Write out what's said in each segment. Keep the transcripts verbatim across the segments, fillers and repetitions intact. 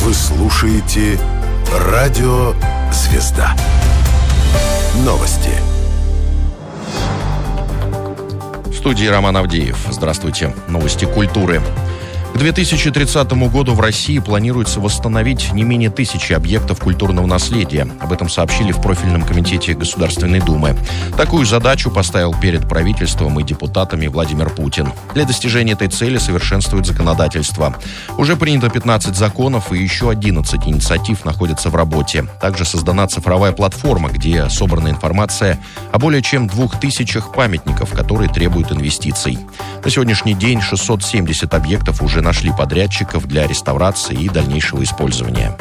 Вы слушаете «Радио Звезда». Новости. В студии Роман Авдеев. Здравствуйте. Новости культуры. К две тысячи тридцатому году в России планируется восстановить не менее тысячи объектов культурного наследия. Об этом сообщили в профильном комитете Государственной Думы. Такую задачу поставил перед правительством и депутатами Владимир Путин. Для достижения этой цели совершенствует законодательство. Уже принято пятнадцать законов, и еще одиннадцать инициатив находятся в работе. Также создана цифровая платформа, где собрана информация о более чем двух тысячах памятников, которые требуют инвестиций. На сегодняшний день шестьсот семьдесят объектов уже нашли подрядчиков для реставрации и дальнейшего использования.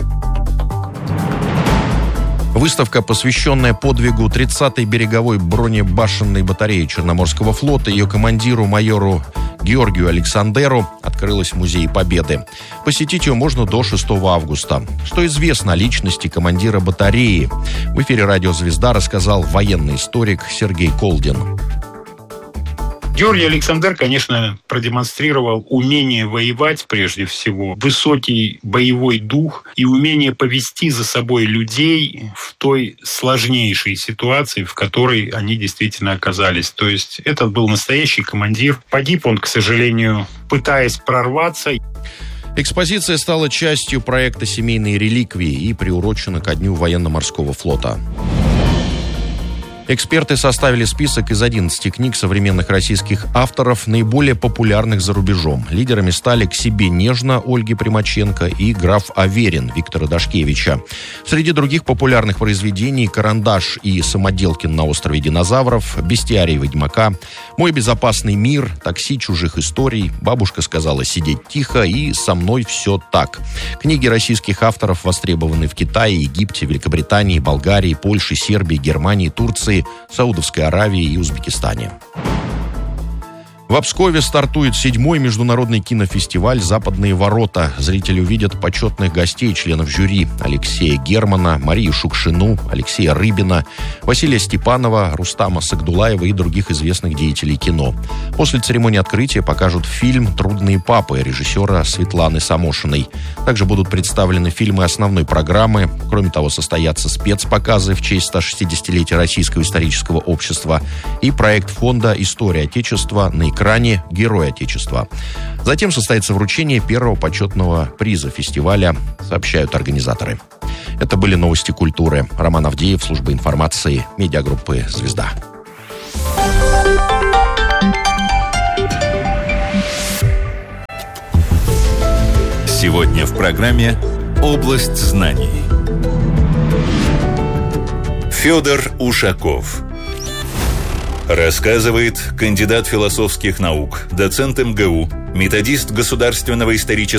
Выставка, посвященная подвигу тридцатой береговой бронебашенной батареи Черноморского флота и ее командиру майору Георгию Александеру, открылась в Музее Победы. Посетить ее можно до шестого августа. Что известно о личности командира батареи? В эфире «Радио Звезда» рассказал военный историк Сергей Колдин. Георгий Александер, конечно, продемонстрировал умение воевать прежде всего, высокий боевой дух и умение повести за собой людей в той сложнейшей ситуации, в которой они действительно оказались. То есть это был настоящий командир. Погиб он, к сожалению, пытаясь прорваться. Экспозиция стала частью проекта «Семейные реликвии» и приурочена ко Дню военно-морского флота. Эксперты составили список из одиннадцати книг современных российских авторов, наиболее популярных за рубежом. Лидерами стали «К себе нежно» Ольги Примаченко и «Граф Аверин» Виктора Дашкевича. Среди других популярных произведений «Карандаш» и «Самоделкин на острове динозавров», «Бестиарий Ведьмака», «Мой безопасный мир», «Такси чужих историй», «Бабушка сказала сидеть тихо» и «Со мной все так». Книги российских авторов востребованы в Китае, Египте, Великобритании, Болгарии, Польше, Сербии, Германии, Турции, Саудовской Аравии и Узбекистане. В Пскове стартует седьмой международный кинофестиваль «Западные ворота». Зрители увидят почетных гостей, членов жюри: Алексея Германа, Марию Шукшину, Алексея Рыбина, Василия Степанова, Рустама Сагдулаева и других известных деятелей кино. После церемонии открытия покажут фильм «Трудные папы» режиссера Светланы Самошиной. Также будут представлены фильмы основной программы. Кроме того, состоятся спецпоказы в честь ста шестидесятилетия Российского исторического общества и проект фонда «История Отечества» на экране «Герой Отечества». Затем состоится вручение первого почетного приза фестиваля, сообщают организаторы. Это были новости культуры. Роман Авдеев, служба информации, медиагруппы «Звезда». Сегодня в программе «Область знаний». Федор Ушаков рассказывает кандидат философских наук, доцент эм гэ у, методист Государственного исторического